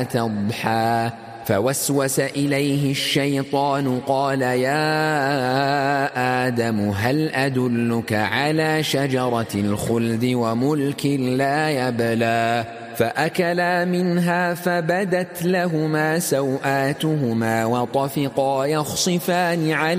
تضحى فوسوس إليه الشيطان قال يا آدم هل أدلك على شجرة الخلد وملك لا يبلى فأكلا منها فبدت لهما سوآتهما وطفقا يخصفان على